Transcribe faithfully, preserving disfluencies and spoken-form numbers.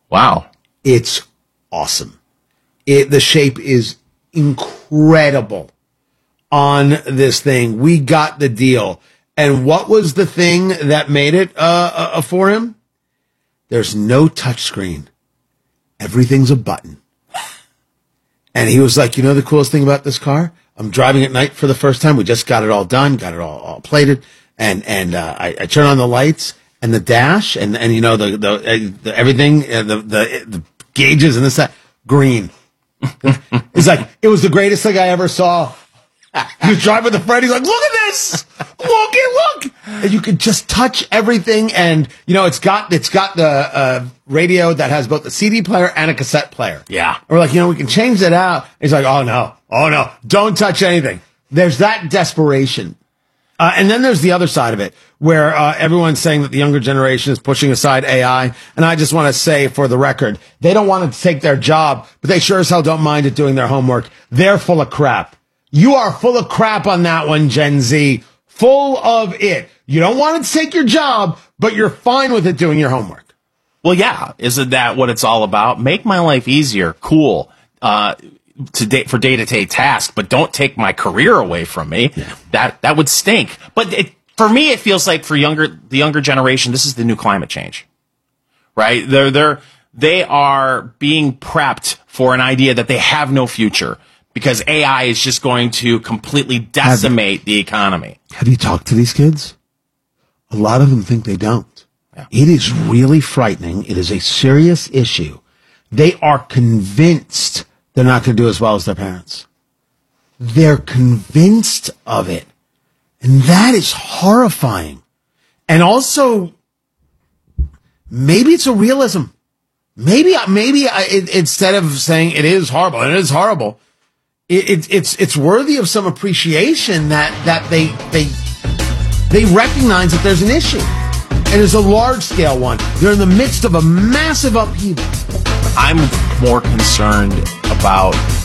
Wow. It's awesome. It, the shape is incredible on this thing. We got the deal. And what was the thing that made it uh, uh, for him? There's no touchscreen. Everything's a button. And he was like, you know the coolest thing about this car? I'm driving at night for the first time. We just got it all done, got it all, all plated. And and uh, I, I turn on the lights and the dash and, and you know, the, the, uh, the everything, uh, the, the the gauges and this, that, green. It's like, it was the greatest thing I ever saw. He was driving with a friend. He's like, look at this. Look at, look. And you can just touch everything. And, you know, it's got, it's got the, uh, radio that has both the C D player and a cassette player. Yeah. And we're like, you know, we can change that out. He's like, oh no. Oh no. Don't touch anything. There's that desperation. Uh, and then there's the other side of it where, uh, everyone's saying that the younger generation is pushing aside A I. And I just want to say for the record, they don't want to take their job, but they sure as hell don't mind it doing their homework. They're full of crap. You are full of crap on that one, Gen Z. Full of it. You don't want it to take your job, but you're fine with it doing your homework. Well, yeah. Isn't that what it's all about? Make my life easier. Cool. Uh, to day, for day-to-day tasks, but don't take my career away from me. Yeah. That, that would stink. But it, for me, it feels like for younger, the younger generation, this is the new climate change, right? They're, they're, they are being prepped for an idea that they have no future. Because A I is just going to completely decimate the economy. Have you talked to these kids? A lot of them think they don't. Yeah. It is really frightening. It is a serious issue. They are convinced they're not going to do as well as their parents. They're convinced of it. And that is horrifying. And also, maybe it's a realism. Maybe, maybe I, it, instead of saying it is horrible, and it is horrible, It, it, it's it's worthy of some appreciation that that they they they recognize that there's an issue, and it's a large scale one. They're in the midst of a massive upheaval. I'm more concerned about